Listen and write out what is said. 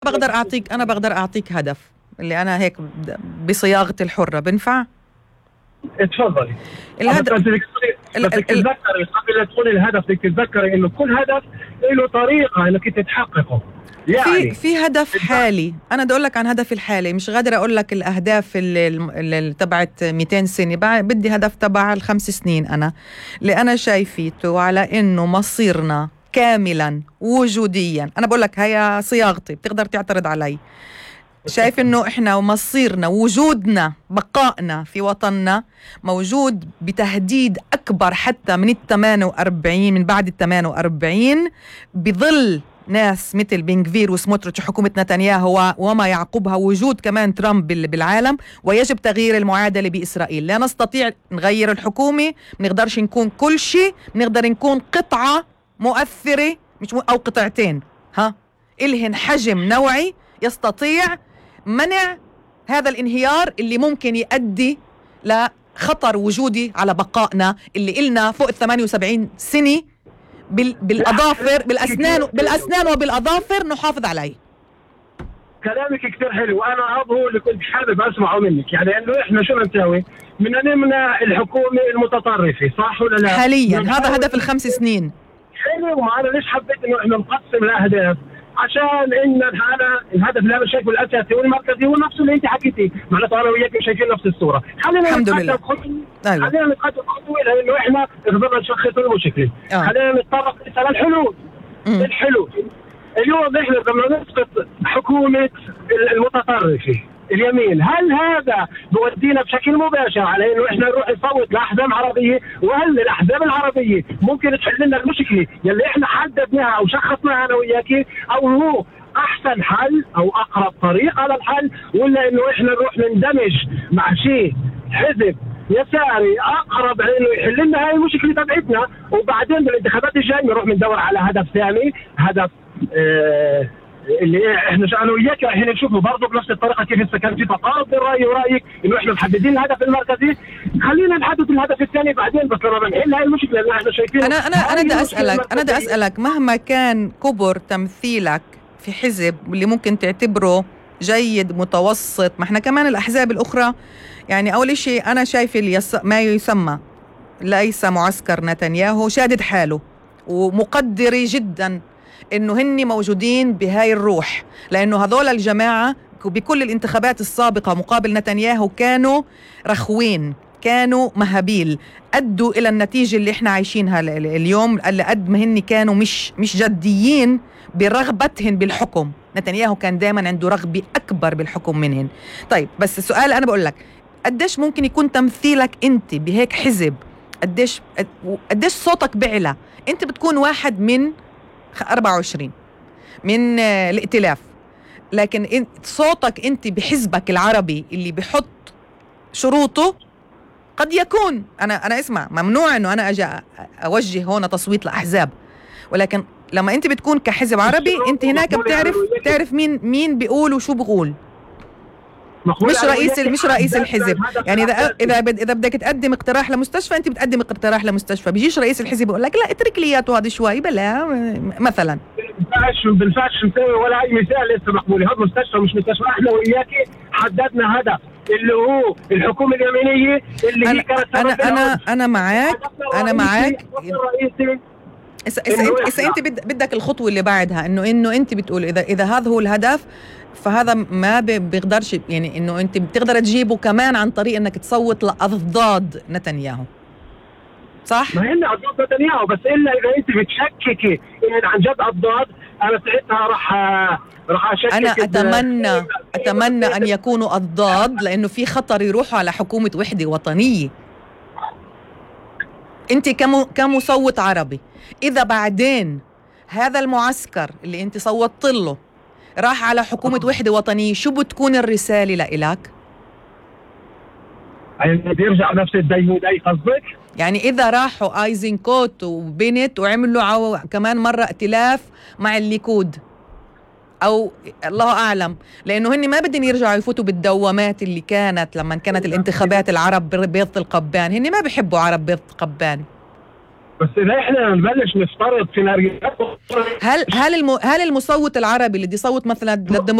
بقدر أعطيك هدف اللي أنا هيك بصياغة الحرة بنفع؟ اتفضلي. الهدف بدك تتذكري قبل لا تقولي الهدف، بدك تتذكري انه كل هدف له طريقه انك تحققه. يعني في هدف حالي، انا بدي اقول لك عن هدفي الحالي، مش قادره اقول لك الاهداف اللي تبعت 200 سنه، بدي هدف تبع ال5 سنين. انا اللي انا شايفيته على انه مصيرنا كاملا وجوديا، انا بقول لك هيا صياغتي بتقدر تعترض علي، شايف انه احنا ومصيرنا وجودنا بقائنا في وطننا موجود بتهديد اكبر حتى من ال48، من بعد ال48 بظل ناس مثل بنغفير وسموتريتش وحكومة نتنياهو وما يعقبها، وجود كمان ترامب بالعالم. ويجب تغيير المعادلة بإسرائيل. لا نستطيع نغير الحكومة، منقدرش نكون كل شيء، منقدر نكون قطعة مؤثرة أو قطعتين إلهن حجم نوعي يستطيع منع هذا الانهيار اللي ممكن يؤدي لخطر وجودي على بقائنا اللي إلنا فوق 78 سنة بالأظافر بالأسنان وبالأظافر نحافظ عليه. كلامك كثير حلو، وانا هو اللي كنت حابب اسمعه منك. يعني انه احنا شو نسوي؟ بدنا نمنع الحكومه المتطرفه، صح ولا لا؟ حاليا هذا هدف ال5 سنين. حلو، ما انا ليش حبيت انه احنا نقسم الاهداف؟ عشان ان هذا الهدف اللي انا شايفه الاساسي والمركزي هو نفسه اللي انت حكيتيه، معناته انا وياك شايفين نفس الصوره. الحمد لله. خلينا نتقدم خطوه لانه احنا قدرنا نشخص المشكله. خلينا نتطرق للحلول. الحلول اليوم احنا بدنا نسقط حكومه المتطرفه اليمين. هل هذا بودينا بشكل مباشر على انه احنا نروح نصوت لاحزاب عربيه؟ وهل الاحزاب العربيه ممكن تحل لنا المشكله يلي احنا حددناها او شخصناها انا وياكي؟ او هو احسن حل او اقرب طريقه للحل؟ ولا انه احنا نروح نندمج مع شيء حزب يساري اقرب انه يحل لنا هاي المشكله تبعتنا، وبعدين بالانتخابات الجايه نروح ندور على هدف ثاني، هدف اللي احنا انا وياك رايحين نشوفه برضه بنفس الطريقه. كيف هسه كان في تقارب بين رايي ورايك انه احنا محددين الهدف المركزي، خلينا نحدد الهدف الثاني بعدين. بس لما بنحل هاي المشكله اللي احنا شايفينها، انا بدي اسالك مهما كان كبر تمثيلك في حزب اللي ممكن تعتبره جيد متوسط، ما احنا كمان الاحزاب الاخرى. يعني اول شيء انا شايف ما يسمى ليس معسكر نتنياهو شادد حاله، ومقدري جدا انه هن موجودين بهاي الروح، لانه هذول الجماعه بكل الانتخابات السابقه مقابل نتنياهو كانوا رخوين، كانوا مهابيل، ادوا الى النتيجه اللي احنا عايشينها اليوم. اللي قد ما هن كانوا مش جديين برغبتهن بالحكم، نتنياهو كان دائما عنده رغبه اكبر بالحكم منهن. طيب بس السؤال انا بقول لك، قديش ممكن يكون تمثيلك انت بهيك حزب؟ قديش صوتك بعلى؟ انت بتكون واحد من 24 من الائتلاف، لكن صوتك انت بحزبك العربي اللي بحط شروطه قد يكون انا اسمع، ممنوع انه انا اجي اوجه هون تصويت لاحزاب، ولكن لما انت بتكون كحزب عربي انت هناك بتعرف مين بيقول وشو بيقول، مش رئيس الحزب. يعني اذا بدك تقدم اقتراح لمستشفى انت بتقدم اقتراح لمستشفى، بيجيش رئيس الحزب يقول لك لا اترك لي اياه هذا شوي بلا مثلا. بنفعش نسوي ولا اي مثال لسه مقبول. هذا مستشفى مش مستشفى، احنا وياكي حددنا هدف اللي هو الحكومه اليمينيه اللي هي كانت انا معاك إذا انت بدك الخطوه اللي بعدها انه انت بتقول اذا هذا هو الهدف، فهذا ما بيقدرش، يعني انه انت بتقدر تجيبه كمان عن طريق انك تصوت لاضداد نتنياهو، صح؟ ما هن اضداد نتنياهو، بس الا اذا انت بتشككي ان عن جد اضداد، انا ساعتها راح اشكك. انا اتمنى ان يكونوا اضداد، لانه في خطر يروحوا على حكومه وحده وطنيه. انت كمصوت عربي، اذا بعدين هذا المعسكر اللي انت صوتت له راح على حكومة وحدة وطنية، شو بتكون الرسالة لإلك؟ يعني بيرجع نفس الديود أي قصدك؟ يعني إذا راحوا آيزنكوت وبنت وعملوا كمان مرة ائتلاف مع الليكود، أو الله أعلم، لأنه هن ما بدهم يرجعوا يفوتوا بالدوامات اللي كانت لما كانت الانتخابات العرب بيضة القبان. هن ما بيحبوا عرب بيضة القبان. بس اذا احنا نبلش نفترض سيناريوهات، هل المصوت العربي اللي بده يصوت مثلا